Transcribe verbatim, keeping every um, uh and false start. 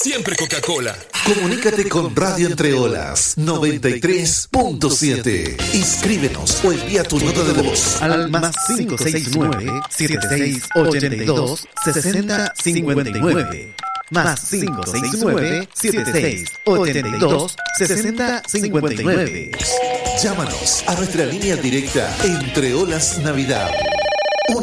siempre Coca-Cola. Comunícate con Radio Entre Olas noventa y tres punto siete. Inscríbenos o envía tu nota de voz al más cinco seis nueve, siete seis ocho dos, seis cero cinco nueve. Más cinco seis nueve, siete seis ocho dos, seis cero cinco nueve. Llámanos a nuestra línea directa Entre Olas Navidad